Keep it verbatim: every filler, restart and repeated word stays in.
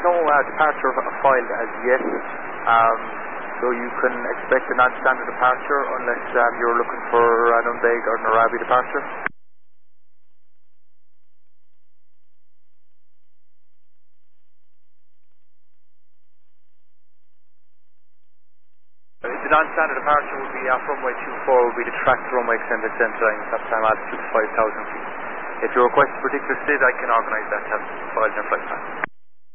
there's no uh, departure filed as yet, um, so you can expect a non-standard departure unless um, you're looking for an Unbeg or Narabi departure. The non-standard departure would be off runway two four, would be the tracked runway extended descent line, top time altitude five thousand feet. If you request a particular S I D, I can organise that to have filed in your flight plan.